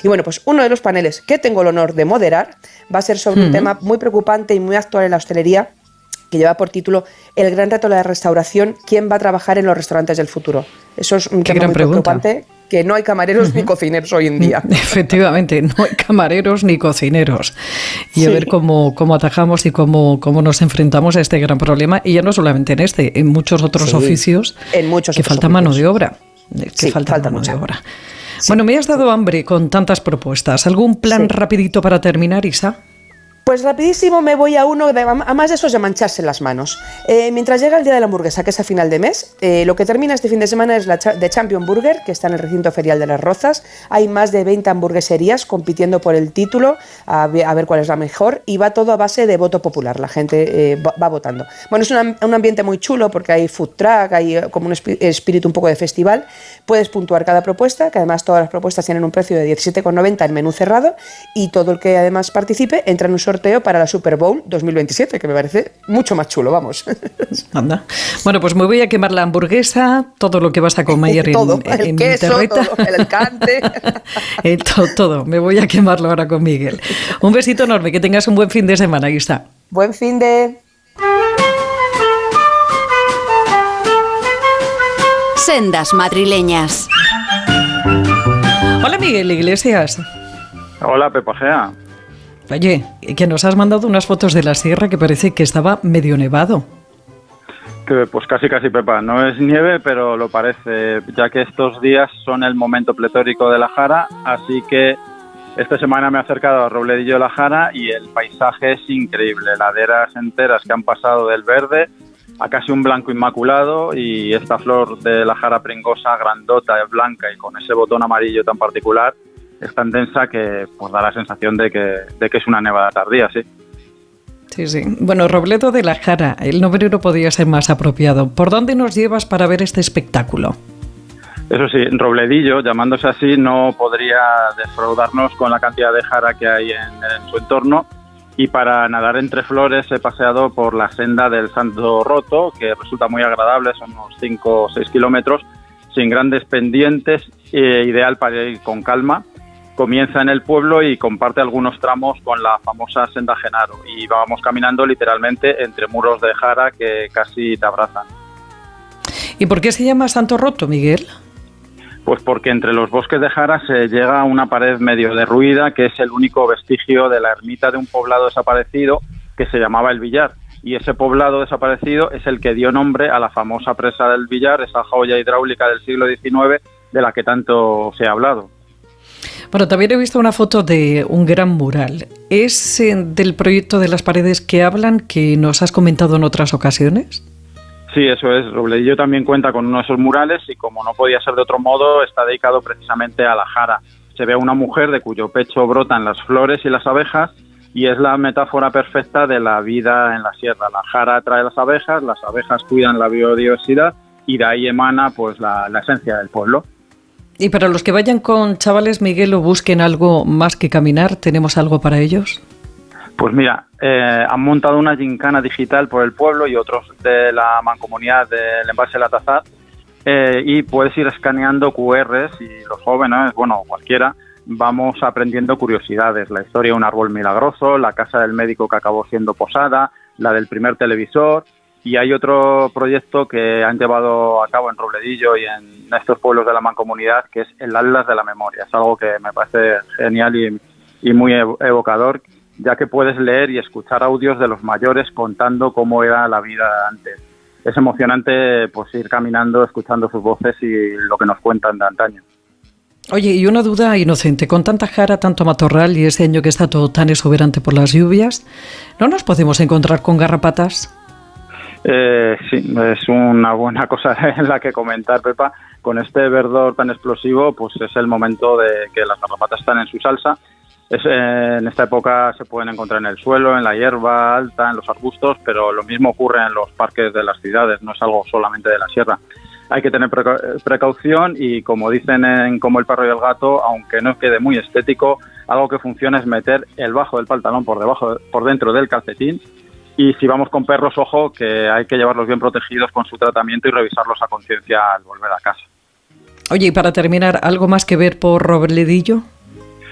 Y bueno, pues uno de los paneles que tengo el honor de moderar va a ser sobre un tema muy preocupante y muy actual en la hostelería, que lleva por título El gran reto de la restauración, ¿quién va a trabajar en los restaurantes del futuro? Eso es un tema muy preocupante, que no hay camareros ni cocineros hoy en día. Efectivamente, no hay camareros ni cocineros. Y a ver cómo atajamos y cómo nos enfrentamos a este gran problema, y ya no solamente en muchos otros oficios, en muchos que otros falta oficios. mano de obra. Falta mano mucha. de obra. Sí. Bueno, me has dado hambre con tantas propuestas. ¿Algún plan rapidito para terminar, Isa? Pues rapidísimo me voy a uno, además de esos de mancharse las manos. Mientras llega el día de la hamburguesa, que es a final de mes, lo que termina este fin de semana es la The Champion Burger, que está en el recinto ferial de Las Rozas. Hay más de 20 hamburgueserías compitiendo por el título, a ver cuál es la mejor, y va todo a base de voto popular, la gente va votando. Bueno, es un ambiente muy chulo porque hay food truck, hay como un espíritu un poco de festival. Puedes puntuar cada propuesta, que además todas las propuestas tienen un precio de 17,90 en menú cerrado, y todo el que además participe entra en un sorteo para la Super Bowl 2027, que me parece mucho más chulo, vamos. Anda. Bueno, pues me voy a quemar la hamburguesa, todo lo que vas a comer todo, en el queso, terreta. todo, el cante. todo, me voy a quemarlo ahora con Miguel. Un besito enorme, que tengas un buen fin de semana, Isa. Buen fin de... Sendas madrileñas. Hola, Miguel Iglesias. Hola, Pepa Gea. Oye, que nos has mandado unas fotos de la sierra que parece que estaba medio nevado. Pues casi, Pepa. No es nieve, pero lo parece, ya que estos días son el momento pletórico de la Jara, así que esta semana me he acercado a Robledillo de la Jara y el paisaje es increíble. Laderas enteras que han pasado del verde a casi un blanco inmaculado, y esta flor de la Jara pringosa, grandota, blanca y con ese botón amarillo tan particular, es tan densa que pues da la sensación de que es una nevada tardía, sí. Sí. Bueno, Robledo de la Jara, el nombre no podría ser más apropiado. ¿Por dónde nos llevas para ver este espectáculo? Eso sí, Robledillo, llamándose así, no podría defraudarnos con la cantidad de jara que hay en su entorno, y para nadar entre flores he paseado por la senda del Santo Roto, que resulta muy agradable, son unos 5 o 6 kilómetros, sin grandes pendientes, ideal para ir con calma. Comienza en el pueblo y comparte algunos tramos con la famosa Senda Genaro, y vamos caminando literalmente entre muros de jara que casi te abrazan. ¿Y por qué se llama Santo Roto, Miguel? Pues porque entre los bosques de jara se llega a una pared medio derruida, que es el único vestigio de la ermita de un poblado desaparecido que se llamaba El Villar, y ese poblado desaparecido es el que dio nombre a la famosa presa del Villar, esa joya hidráulica del siglo XIX de la que tanto se ha hablado. Bueno, también he visto una foto de un gran mural. ¿Es del proyecto de las paredes que hablan, que nos has comentado en otras ocasiones? Sí, eso es. Robledillo también cuenta con uno de esos murales y, como no podía ser de otro modo, está dedicado precisamente a la jara. Se ve a una mujer de cuyo pecho brotan las flores y las abejas, y es la metáfora perfecta de la vida en la sierra. La jara atrae las abejas cuidan la biodiversidad, y de ahí emana pues la esencia del pueblo. Y para los que vayan con chavales, Miguel, o busquen algo más que caminar, ¿tenemos algo para ellos? Pues mira, han montado una gincana digital por el pueblo y otros de la mancomunidad del Embalse de la Tazat, y puedes ir escaneando QRs, y los jóvenes, bueno, cualquiera, vamos aprendiendo curiosidades. La historia de un árbol milagroso, la casa del médico que acabó siendo posada, la del primer televisor. Y hay otro proyecto que han llevado a cabo en Robledillo y en estos pueblos de la mancomunidad, que es el Atlas de la Memoria. Es algo que me parece genial y muy evocador, ya que puedes leer y escuchar audios de los mayores contando cómo era la vida antes. Es emocionante pues ir caminando, escuchando sus voces y lo que nos cuentan de antaño. Oye, y una duda inocente, con tanta jara, tanto matorral y este año que está todo tan exuberante por las lluvias, ¿no nos podemos encontrar con garrapatas? Sí, es una buena cosa en la que comentar, Pepa. Con este verdor tan explosivo, pues es el momento de que las garrapatas están en su salsa. En esta época se pueden encontrar en el suelo, en la hierba alta, en los arbustos, pero lo mismo ocurre en los parques de las ciudades, no es algo solamente de la sierra. Hay que tener precaución y, como dicen en Como el perro y el gato, aunque no quede muy estético, algo que funciona es meter el bajo del pantalón por dentro del calcetín. Y si vamos con perros, ojo, que hay que llevarlos bien protegidos con su tratamiento y revisarlos a conciencia al volver a casa. Oye, y para terminar, ¿algo más que ver por Robledillo?